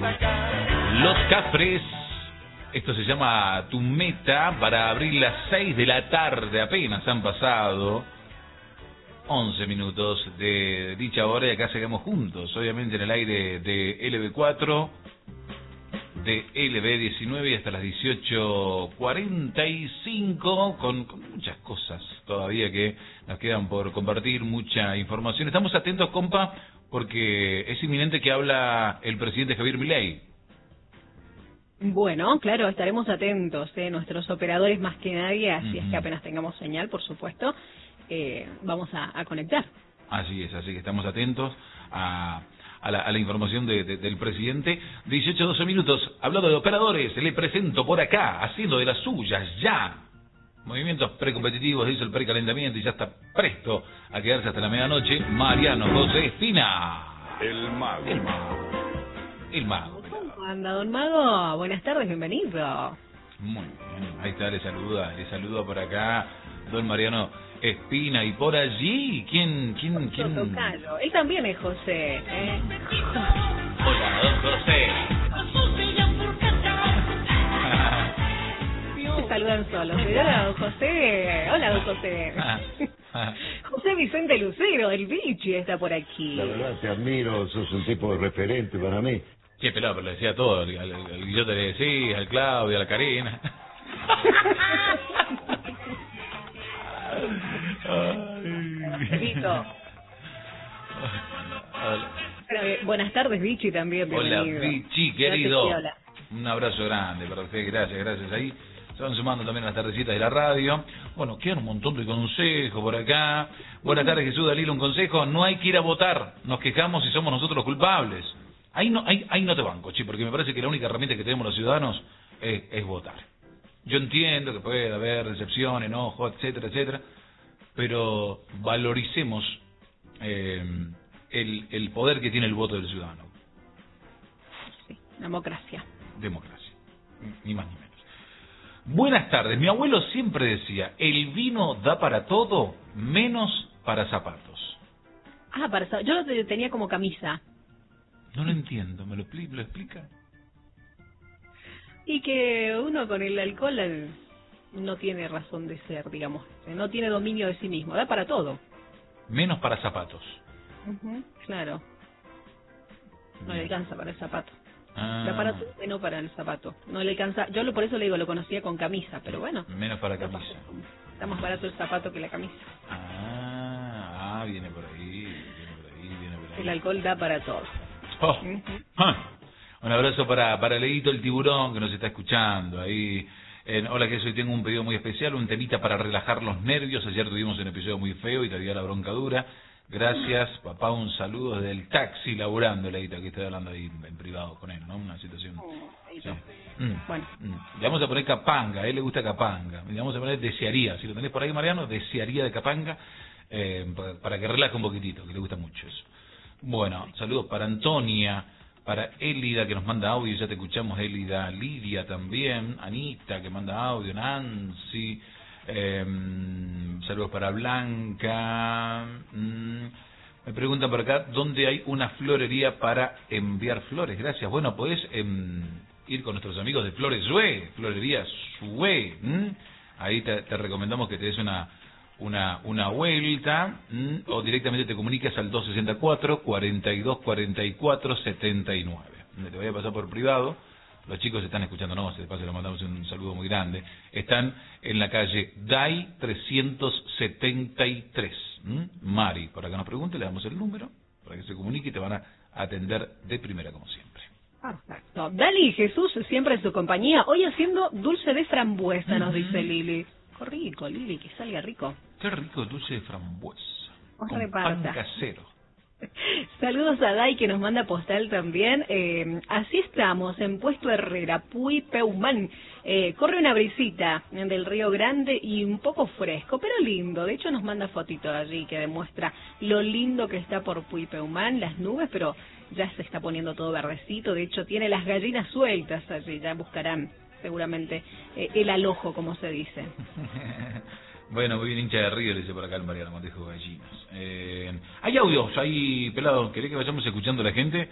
Los Cafres, esto se llama Tu Meta, para abrir las 6 de la tarde, apenas han pasado 11 minutos de dicha hora y acá seguimos juntos, obviamente en el aire de LB4, de LB19 y hasta las 18:45 con muchas cosas todavía que nos quedan por compartir, mucha información. Estamos atentos, compa, porque es inminente que habla el presidente Javier Milei. Bueno, claro, estaremos atentos, nuestros operadores más que nadie, así es que apenas tengamos señal, por supuesto, vamos a conectar. Así es, así que estamos atentos a la información del presidente. 18-12 minutos, hablando de operadores, le presento por acá, haciendo de las suyas ya. Movimientos precompetitivos, hizo el precalentamiento y ya está presto a quedarse hasta la medianoche. Mariano José Espina. El mago. El mago. El mago. ¿Cómo anda, don Mago? Buenas tardes, bienvenido. Muy bien, ahí está, le saluda por acá don Mariano Espina. Y por allí, ¿quién? Tocayo. Él también es José. Hola, don José. Se saludan solos. Hola, don José. Hola, don José. José Vicente Lucero, el Vichy, está por aquí. La verdad te admiro, sos un tipo de referente para mí. Qué pelado, pero le decía todo, al Guillote le decía, al Claudio, a la Karina. Listo. Buenas tardes, Vichy, también, bienvenido. Hola, Vichy, querido. Hola. Un abrazo grande para usted, gracias. Ahí se van sumando también las tardecitas de la radio. Bueno, quedan un montón de consejos por acá. Buenas tardes, Jesús Dalilo, un consejo: no hay que ir a votar, nos quejamos y somos nosotros los culpables. Ahí no te banco, porque me parece que la única herramienta que tenemos los ciudadanos es votar. Yo entiendo que puede haber decepción, enojo, etcétera, pero valoricemos el poder que tiene el voto del ciudadano. Sí, democracia, ni más ni menos. Buenas tardes, mi abuelo siempre decía, el vino da para todo, menos para zapatos. Yo lo tenía como camisa. No lo entiendo, ¿me lo explica? Y que uno con el alcohol no tiene razón de ser, digamos, no tiene dominio de sí mismo, da para todo. Menos para zapatos. Claro. No le alcanza para el zapato. Da para todo, menos para el zapato. No le alcanza. Yo por eso le digo, lo conocía con camisa, pero bueno. Menos para camisa. Está más barato el zapato que la camisa. Viene por ahí. El alcohol da para todo. Un abrazo para Leito el Tiburón, que nos está escuchando ahí. Hola, que hoy tengo un pedido muy especial, un temita para relajar los nervios. Ayer tuvimos un episodio muy feo y te dio la bronca dura. Gracias, papá, un saludo desde el taxi laburando, Leito, que estoy hablando ahí en privado con él, ¿no? Una situación. Sí. Bueno. Le vamos a poner Capanga, a él le gusta Capanga. Le vamos a poner Desearía, si lo tenés por ahí, Mariano, Desearía de Capanga, para que relaje un poquitito, que le gusta mucho eso. Bueno, saludos para Antonia, para Élida, que nos manda audio, ya te escuchamos, Élida, Lidia también, Anita, que manda audio, Nancy, saludos para Blanca. Me preguntan por acá, ¿dónde hay una florería para enviar flores? Gracias. Bueno, podés ir con nuestros amigos de Flores Sue, Florería Sue. Ahí te recomendamos que te des una vuelta, o directamente te comunicas al 264-4244-79. Te voy a pasar por privado. Los chicos están escuchándonos, de paso les mandamos un saludo muy grande. Están en la calle DAI 373. Mari, por acá nos pregunte, le damos el número para que se comunique y te van a atender de primera como siempre. Perfecto. Dali y Jesús siempre en su compañía. Hoy haciendo dulce de frambuesa, nos dice Lili. Qué rico, Lili, que salga rico. Qué rico el dulce de frambuesa. Con pan casero. Saludos a Dai, que nos manda postal también. Así estamos, en Puesto Herrera, Puy Peumán. Corre una brisita del Río Grande y un poco fresco, pero lindo. De hecho, nos manda fotito allí que demuestra lo lindo que está por Puy Peumán, las nubes, pero ya se está poniendo todo verdecito. De hecho, tiene las gallinas sueltas allí, ya buscarán seguramente el alojo, como se dice. Bueno, muy bien, hincha de Río, le dice por acá el Mariano Montejo Gallinas. Hay audios, hay pelados, ¿querés que vayamos escuchando a la gente?